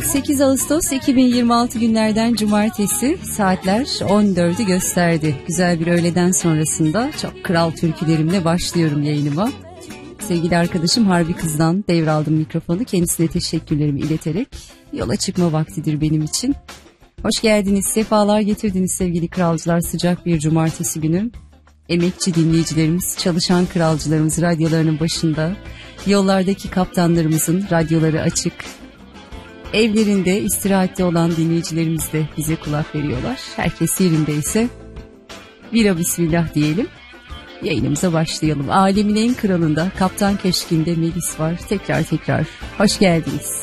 8 Ağustos 2026 günlerden cumartesi, saatler 14'ü gösterdi. Güzel bir öğleden sonrasında çok kral türkülerimle başlıyorum yayınıma. Sevgili arkadaşım Harbi Kız'dan devraldım mikrofonu. Kendisine teşekkürlerimi ileterek yola çıkma vaktidir benim için. Hoş geldiniz, sefalar getirdiniz sevgili kralcılar, sıcak bir cumartesi günü. Emekçi dinleyicilerimiz, çalışan kralcılarımız radyolarının başında, yollardaki kaptanlarımızın radyoları açık, evlerinde istirahatte olan dinleyicilerimiz de bize kulak veriyorlar. Herkes yerindeyse vira bismillah diyelim. Yayınımıza başlayalım. Alemin en kralında, Kaptan Keşkinde Melis var. Tekrar hoş geldiniz.